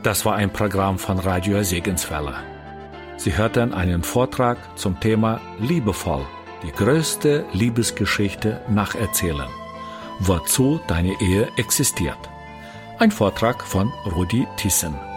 Das war ein Programm von Radio Segenswelle. Sie hörten einen Vortrag zum Thema Liebevoll, die größte Liebesgeschichte nacherzählen. Wozu deine Ehe existiert. Ein Vortrag von Rudi Thiessen.